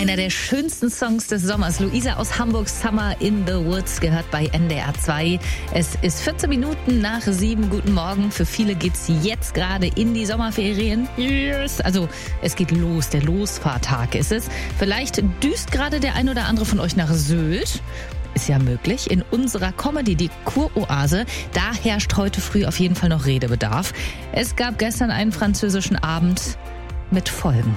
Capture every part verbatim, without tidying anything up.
Einer der schönsten Songs des Sommers. Luisa aus Hamburg, Summer in the Woods, gehört bei N D R zwei. Es ist vierzehn Minuten nach sieben. Guten Morgen. Für viele geht's jetzt gerade in die Sommerferien. Yes! Also es geht los. Der Losfahrtag ist es. Vielleicht düst gerade der ein oder andere von euch nach Sylt. Ist ja möglich. In unserer Comedy, die Kuroase, da herrscht heute früh auf jeden Fall noch Redebedarf. Es gab gestern einen französischen Abend mit Folgen.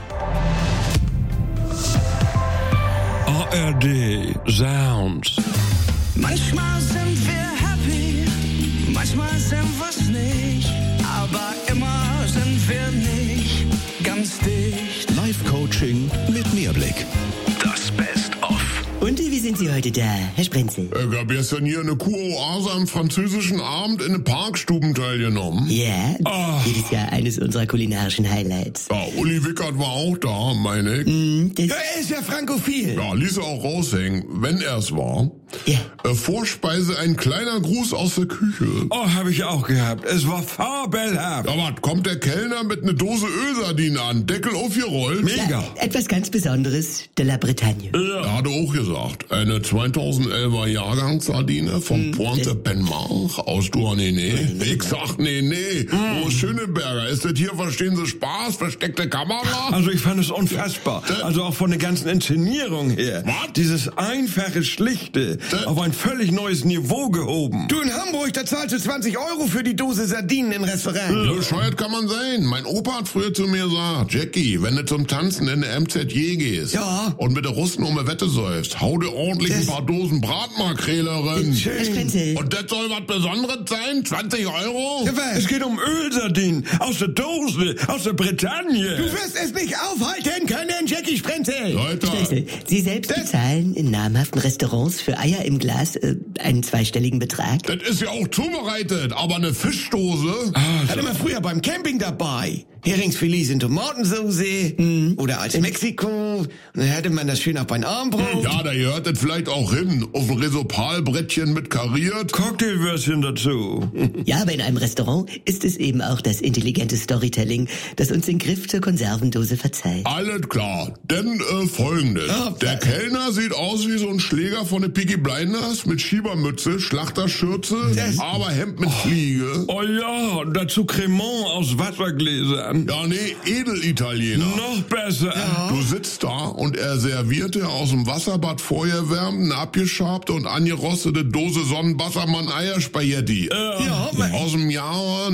A R D Sounds. Manchmal sind wir happy, manchmal sind wir's nicht, aber immer sind wir nicht ganz dicht. Live-Coaching mit Mehrblick. Das Best-of. Und wie sind Sie heute da, Herr Sprenzel? Ich gab gestern hier eine Kuroase am französischen Abend in den Parkstuben teilgenommen. Ja, Ah. jedes Jahr eines unserer kulinarischen Highlights. Ja, Uli Wickert war auch da, meine ich. Hm, das, Ja, er ist ja frankophil. Ja, ließ er auch raushängen, wenn er's war. ja. Äh, Vorspeise ein kleiner Gruß aus der Küche. Oh, habe ich auch gehabt. Es war fabelhaft. Ja, was, kommt der Kellner mit ne Dose Ölsardinen an, Deckel aufgerollt? Mega. Ja, etwas ganz Besonderes, de la Bretagne. Er hatte auch gesagt, eine zweitausendelfer Jahrgangssardine vom Pointe Penmarch aus Douarnenez. Ich sag, nee, nee, wo ist Schöneberger? Ist das hier, verstehen Sie, Spaß, versteckte Kamera? Also ich fand es unfassbar. Also auch von der ganzen Inszenierung her. Was? Dieses einfache, schlichte, Das- auf ein völlig neues Niveau gehoben. Du in Hamburg, da zahlst du zwanzig Euro für die Dose Sardinen im Restaurant. Bescheuert kann man sein. Mein Opa hat früher zu mir gesagt, Jackie, wenn du zum Tanzen in der M Z J gehst Ja. und mit der Russen um eine Wette säufst, hau dir ordentlich ein Das- paar Dosen Bratmakrele rein. Herr Sprenzel, Und das soll was Besonderes sein? zwanzig Euro? Es geht um Ölsardinen aus der Dose, aus der Bretagne. Du wirst es nicht aufhalten können, Jackie Sprenzel. Leute, Sprenzel, Sie selbst bezahlen in namhaften Restaurants für Eier im Glas äh, einen zweistelligen Betrag? das ist ja auch zubereitet, aber eine Fischdose? Hatte man früher beim Camping dabei. Heringsfilet in Tomatensauce oder als Mexiko. Und dann hätte man das schön auf ein Armbrot. Ja, da gehört das vielleicht auch hin. Auf ein Risopalbrettchen mit kariert. Cocktailwürstchen dazu. Ja, aber in einem Restaurant ist es eben auch das intelligente Storytelling, das uns den Griff zur Konservendose verzeiht. Alles klar. Denn äh, folgendes. Der Kellner sieht aus wie so ein Schläger von den Peaky Blinders mit Schiebermütze, Schlachterschürze, aber Hemd mit Fliege. Oh ja, und dazu Cremant aus Wassergläsern. Ja, nee, Edelitaliener. Noch besser. Du sitzt da und er servierte aus dem Wasserbad vorgewärmt eine abgeschabte und angerostete Dose Sonnenbassermann Eierspaghetti. Ja, man, Aus dem Jahre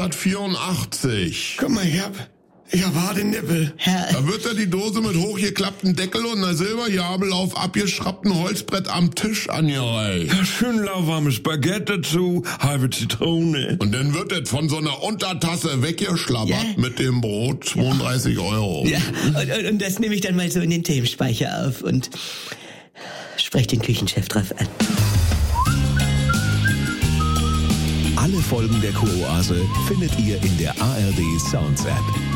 neunzehnhundertvierundachtzig. guck mal, ich hab, ich hab harte Nippel. Herr, Da wird er die Dose mit hochgeklapptem Deckel und einer Silbergabel auf abgeschraubtem Holzbrett am Tisch angereicht. Ja, schön lauwarmes Baguette dazu, halbe Zitrone. Und dann wird das von so einer Untertasse weggeschlabbert Ja. mit dem Brot, zweiunddreißig Euro. ja, und, und, und das nehme ich dann mal so in den Themenspeicher auf und spreche den Küchenchef drauf an. Alle Folgen der Kuroase findet ihr in der A R D Sounds App.